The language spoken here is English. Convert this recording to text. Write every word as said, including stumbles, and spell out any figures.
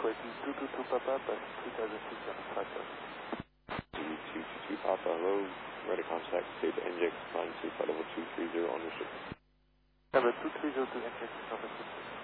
Quality two two two Papa, bus three thousand six hundred five thousand. two two two Papa, hello. Ready contact, state the N J X nine two level two three zero on the ship. Number two three zero two N J X November six.